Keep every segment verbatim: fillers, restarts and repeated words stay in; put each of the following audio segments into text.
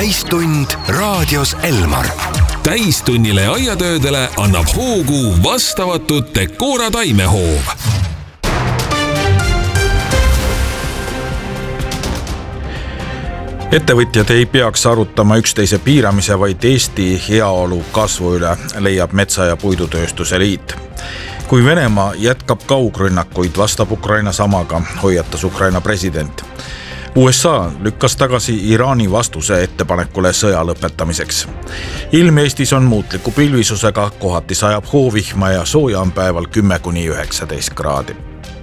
täistund raadios Elmar. Täistunnile ja aiatöödele annab hoogu vastavatud Decora taimehoov. Ettevõtjad ei peaks arutama üksteise piiramise, vaid Eesti heaolu kasvu üle, leiab Metsa- ja Puidutööstuse Liit. Kui Venemaa jätkab kaugrünnakuid, vastab Ukraina samaga, hoiatas Ukraina president. U S A lükkas tagasi Iraani vastuse ettepanekule sõja lõpetamiseks. Ilm Eestis on muutliku pilvisusega, kohati sajab hoovihma ja sooja on päeval kümme kuni üheksateist kraadi.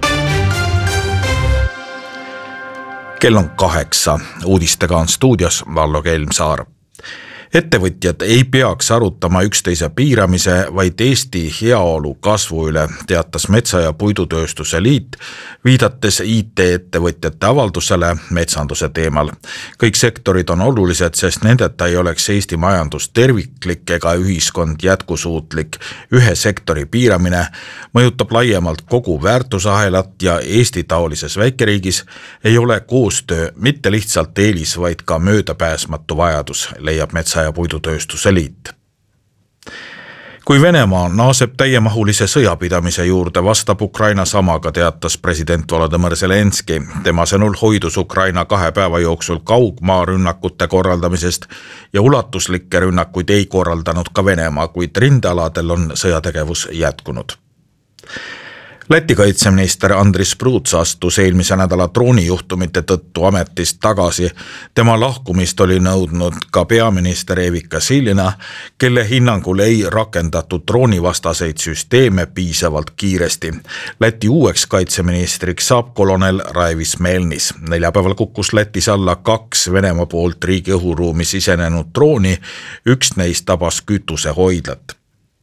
Kell on kaheksa. Uudistega on stuudios Vallo Kelmsaar. Ettevõtjad ei peaks arutama üksteise piiramise, vaid Eesti heaolu kasvu üle, teatas Metsa- ja Puidutööstuse Liit, viidates I T-ettevõtjate avaldusele metsanduse teemal. Kõik sektorid on olulised, sest nendeta ei oleks Eesti majandus terviklik ega ühiskond jätkusuutlik. Ühe sektori piiramine mõjutab laiemalt kogu väärtusahelat ja Eesti taolises väikeriigis ei ole koostöö mitte lihtsalt eelis, vaid ka möödapääsmatu vajadus, leiab Metsa- ja Puidutööstuse Liit. Kui Venemaa naaseb täiemahulise sõjapidamise juurde, vastab Ukraina samaga, teatas president Volodõmõr Zelenski. Tema sõnul hoidus Ukraina kahe päeva jooksul kaugmaa rünnakute korraldamisest ja ulatuslikke rünnakuid ei korraldanud ka Venemaa, kuid rindealadel on sõjategevus jätkunud. Läti kaitseminister Andris Pruuts astus eelmise nädala droonijuhtumite tõttu ametist tagasi. Tema lahkumist oli nõudnud ka peaminister Evika Silina, kelle hinnangul ei rakendatud droonivastaseid süsteeme piisavalt kiiresti. Läti uueks kaitseministriks saab kolonel Raivis Melnis. Neljapäeval kukkus Lätis alla kaks Venemaa poolt riigi õhuruumi sisenenud drooni, üks neist tabas kütusehoidlat.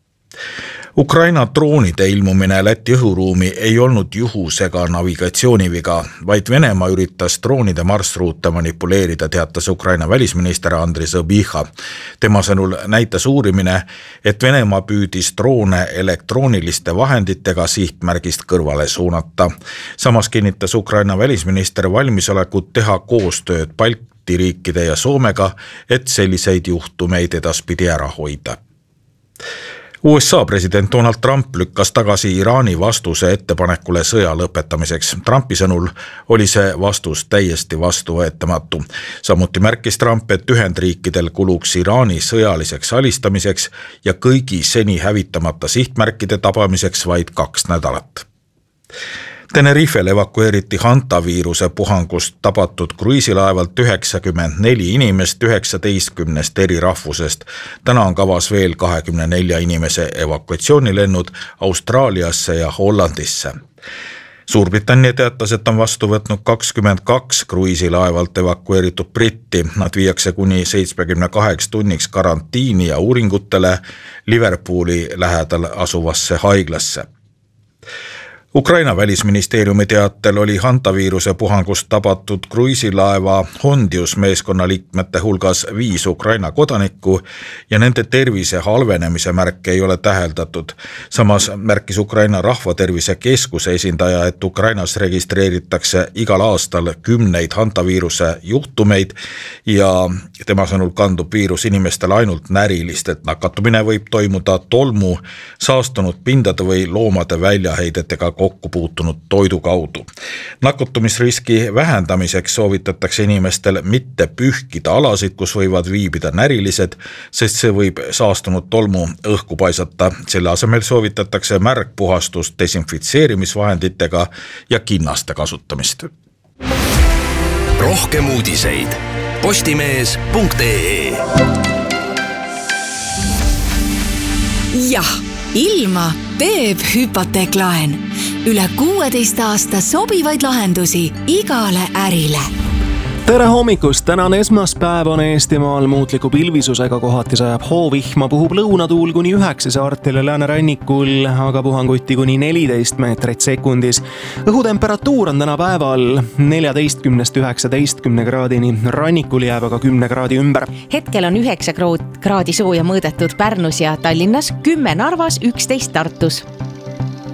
Ukraina droonide ilmumine Läti õhuruumi ei olnud juhus ega navigatsiooniviga, vaid Venemaa üritas droonide marsruute manipuleerida, teatas Ukraina välisminister Andriy Sybiha. Tema sõnul näitas uurimine, et Venemaa püüdis droone elektrooniliste vahenditega sihtmärgist kõrvale suunata. Samas kinnitas Ukraina välisminister valmisolekut teha koostööd Balti riikide ja Soomega, et selliseid juhtumeid edaspidi ära hoida. U S A president Donald Trump lükkas tagasi Iraani vastuse ettepanekule sõja lõpetamiseks. Trumpi sõnul oli see vastus täiesti vastuvõetamatu. Samuti märkis Trump, et Ühendriikidel kuluks Iraani sõjaliseks alistamiseks ja kõigi seni hävitamata sihtmärkide tabamiseks vaid kaks nädalat. Tenerifel evakueeriti hantaviiruse puhangust tabatud kruiisilaevalt üheksakümmend neli inimest üheksateistkümnest eri rahvusest. Täna on kavas veel kahekümne nelja inimese evakuatsioonilennud Austraaliasse ja Hollandisse. Suurbritannia teatas, et on vastu võtnud kakskümmend kaks kruiisilaevalt evakueeritud britti. Nad viiakse kuni seitsmekümne kaheks tunniks karantiini ja uuringutele Liverpooli lähedal asuvasse haiglasse. Ukraina välisministeeriumi teatel oli hantaviiruse puhangust tabatud kruiisilaeva Hondius meeskonna liikmete hulgas viis Ukraina kodanikku ja nende tervise halvenemise märke ei ole täheldatud. Samas märkis Ukraina rahvatervise keskuse esindaja, et Ukrainas registreeritakse igal aastal kümneid hantaviiruse juhtumeid ja tema sõnul kandub viirus inimestel ainult närilist, et nakatumine võib toimuda tolmu, saastunud pindade või loomade väljaheidetega kokku puutunud toidu kaudu. Nakatumisriski vähendamiseks soovitatakse inimestel mitte pühkida alasid, kus võivad viibida närilised, sest see võib saastunud tolmu õhku paisata. Selle asemel soovitatakse märgpuhastust desinfitseerimisvahenditega ja kinnaste kasutamist. Rohkem uudiseid postimees punkt ee. Jah, ilma teeb hüpoteeklaen. Üle kuueteist aasta sobivaid lahendusi igale ärile. Tere hommikust, tänan esmaspäev on Eestimaal muutliku pilvisusega, kohati sajab hoovihma, puhub lõunatuul kuni üheksa saartele läänerannikul, aga puhanguti kuni neliteist meetrit sekundis. Õhutemperatuur on täna päeval neljateistkümnest üheksateistkümne kraadini, rannikul jääb aga kümne kraadi ümber. Hetkel on üheksa kraadi sooja mõõdetud Pärnus ja Tallinnas, kümme Narvas, üksteist Tartus.